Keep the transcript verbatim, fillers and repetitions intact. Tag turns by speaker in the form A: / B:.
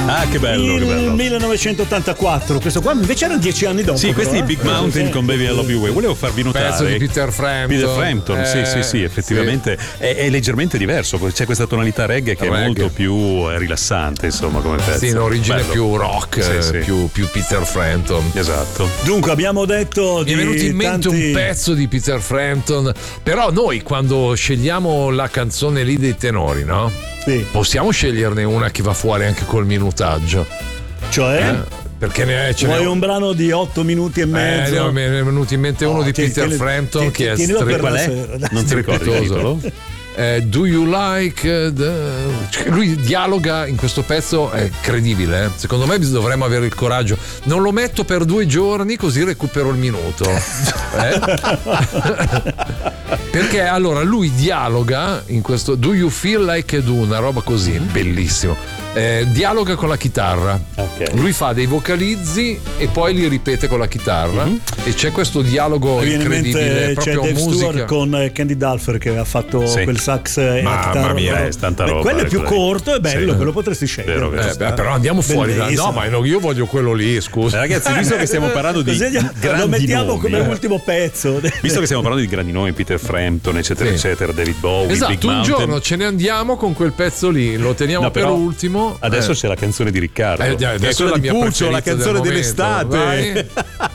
A: Ah, che bello,
B: il
A: che bello.
B: millenovecentottantaquattro. Questo qua invece era dieci anni dopo.
A: Sì, questi
B: però,
A: Big
B: eh?
A: Mountain
B: Sì,
A: con Baby I Love You Way. Volevo farvi notare.
C: Pezzo di Peter Frampton.
A: Peter Frampton,
C: Eh,
A: sì, sì, sì, effettivamente
C: sì.
A: È, è leggermente diverso. C'è questa tonalità reggae che
C: Reggae.
A: è molto più eh, rilassante, insomma, come pezzo.
C: Sì, in origine
A: Bello.
C: più rock,
A: Sì,
C: eh,
A: sì.
C: Più, più Peter Frampton.
A: Esatto.
B: Dunque, abbiamo detto
C: Mi
B: di
C: è venuto in mente
B: tanti...
C: un pezzo di Peter Frampton, però noi quando scegliamo la canzone lì dei tenori, no?
B: Sì.
C: Possiamo sceglierne una che va fuori anche col minutaggio.
B: Cioè?
C: Eh? Perché ne è, ce
B: Vuoi
C: n'è
B: un brano di otto minuti e
C: Eh,
B: mezzo?
C: no, mi è venuto in mente uno
B: No,
C: di
B: tieni-
C: Peter
B: tieni-
C: Frampton
B: tieni-
C: che è
B: tienilo per
C: stre-
B: la
C: qual è?
B: sera, dai.
A: Non ti ricordi il
C: strepitoso.
A: titolo?
C: Eh, do you like the... Cioè, lui dialoga in questo pezzo, è credibile, eh? Secondo me dovremmo avere il coraggio. Non lo metto per due giorni così recupero il minuto. Eh? Perché allora lui dialoga in questo Do you feel like I do, una roba così, bellissimo. Eh, dialoga con la chitarra.
A: Ok.
C: Lui fa dei vocalizzi e poi li ripete con la chitarra.
A: Mm-hmm.
C: E c'è questo dialogo
B: Mi viene in
C: incredibile,
B: mente, c'è
C: proprio
B: Dave
C: musica.
B: Stewart con eh, Candy Dulfer che ha fatto
A: Sì.
B: quel sax e la
C: Mamma
B: chitarra.
C: mia,
B: Però-
A: è tanta
B: Beh,
A: roba,
B: quello è più
A: ecco, dai.
B: corto e bello,
A: Sì.
B: quello potresti scegliere.
A: Vero, vero.
C: Eh, beh, però andiamo fuori da...
B: Bellissimo.
C: No, ma no, io voglio quello lì, scusa.
A: Eh, Ragazzi, visto che stiamo parlando di
B: Così
A: grandi
B: lo mettiamo
A: nomi,
B: come
A: eh.
B: ultimo pezzo.
A: Visto che stiamo parlando di grandi nomi, Peter Frampton, eccetera,
C: Sì.
A: eccetera, David Bowie, Big
C: Esatto, un
A: Mountain.
C: giorno ce ne andiamo con quel pezzo lì, lo teniamo
A: No,
C: per
A: però
C: ultimo.
A: Adesso
C: Eh.
A: c'è la canzone di Riccardo.
C: Eh,
A: che è
C: adesso
A: quella
C: è la
A: di
C: mia
A: Puccio, la
C: preferita
A: canzone
C: del
A: dell'estate.
C: momento. Vai.